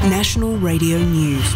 National Radio News.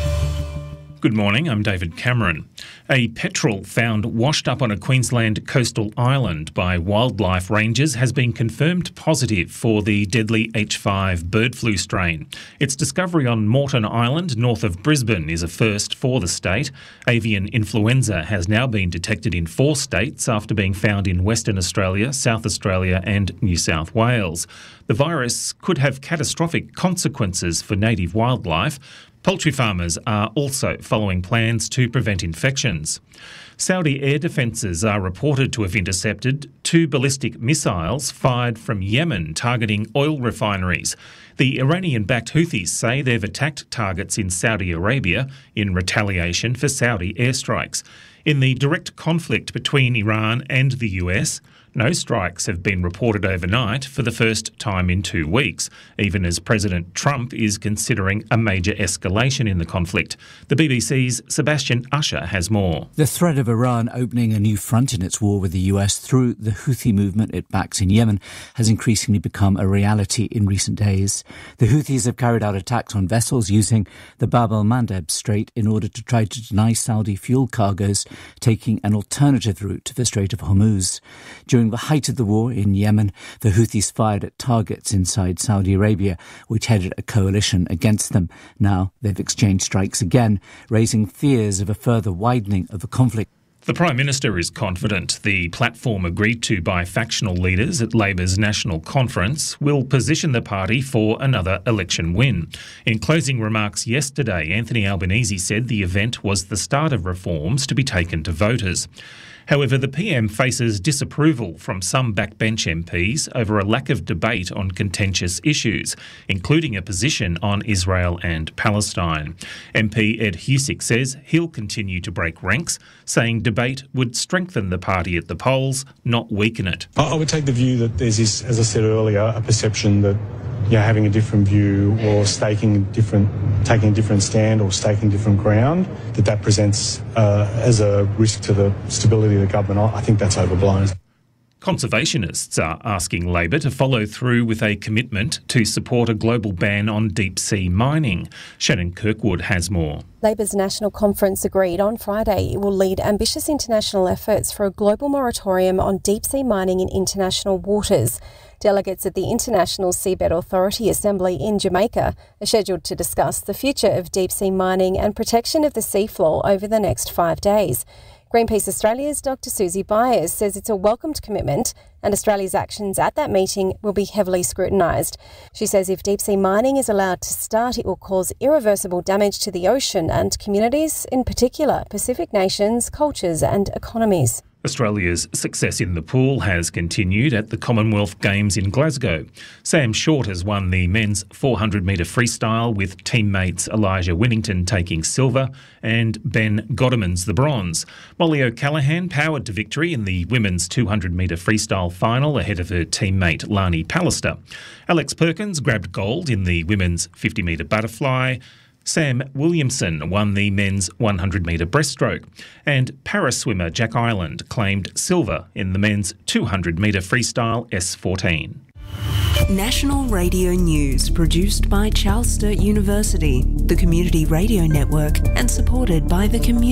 Good morning, I'm David Cameron. A petrel found washed up on a Queensland coastal island by wildlife rangers has been confirmed positive for the deadly H5 bird flu strain. Its discovery on Moreton Island, north of Brisbane, is a first for the state. Avian influenza has now been detected in 4 states after being found in Western Australia, South Australia and New South Wales. The virus could have catastrophic consequences for native wildlife. Poultry farmers are also following plans to prevent infections. Saudi air defences are reported to have intercepted 2 ballistic missiles fired from Yemen targeting oil refineries. The Iranian-backed Houthis say they've attacked targets in Saudi Arabia in retaliation for Saudi airstrikes. In the direct conflict between Iran and the US, no strikes have been reported overnight for the first time in 2 weeks, even as President Trump is considering a major escalation in the conflict. The BBC's Sebastian Usher has more. The threat of Iran opening a new front in its war with the US through the Houthi movement it backs in Yemen has increasingly become a reality in recent days. The Houthis have carried out attacks on vessels using the Bab el-Mandeb Strait in order to try to deny Saudi fuel cargoes taking an alternative route to the Strait of Hormuz. During the height of the war in Yemen, the Houthis fired at targets inside Saudi Arabia, which headed a coalition against them. Now they've exchanged strikes again, raising fears of a further widening of the conflict. The Prime Minister is confident the platform agreed to by factional leaders at Labor's National Conference will position the party for another election win. In closing remarks yesterday, Anthony Albanese said the event was the start of reforms to be taken to voters. However, the PM faces disapproval from some backbench MPs over a lack of debate on contentious issues, including a position on Israel and Palestine. MP Ed Husic says he'll continue to break ranks, saying debate would strengthen the party at the polls, not weaken it. I would take the view that there's this, as I said earlier, a perception that having a different view or taking a different stand or staking different ground, that presents as a risk to the stability of the government. I think that's overblown. Conservationists are asking Labor to follow through with a commitment to support a global ban on deep-sea mining. Shannon Kirkwood has more. Labor's National Conference agreed on Friday it will lead ambitious international efforts for a global moratorium on deep-sea mining in international waters. Delegates at the International Seabed Authority Assembly in Jamaica are scheduled to discuss the future of deep-sea mining and protection of the seafloor over the next 5 days. Greenpeace Australia's Dr Susie Byers says it's a welcomed commitment and Australia's actions at that meeting will be heavily scrutinised. She says if deep-sea mining is allowed to start, it will cause irreversible damage to the ocean and communities, in particular Pacific nations, cultures and economies. Australia's success in the pool has continued at the Commonwealth Games in Glasgow. Sam Short has won the men's 400-metre freestyle with teammates Elijah Winnington taking silver and Ben Godemans the bronze. Molly O'Callaghan powered to victory in the women's 200-metre freestyle final ahead of her teammate Lani Pallister. Alex Perkins grabbed gold in the women's 50-metre butterfly. Sam Williamson won the men's 100-metre breaststroke, and para-swimmer Jack Ireland claimed silver in the men's 200-metre freestyle S14. National Radio News, produced by Charles Sturt University, the Community Radio Network, and supported by the community.